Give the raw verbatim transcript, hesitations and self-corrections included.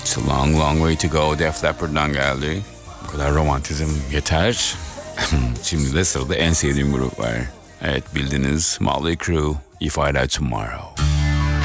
It's a long long way to go. Def Leppard'dan geldi. Bu kadar romantizm yeter. Şimdi de sırada en sevdiğim grup var. Evet, bildiniz, Motley Crue, If I Die Tomorrow.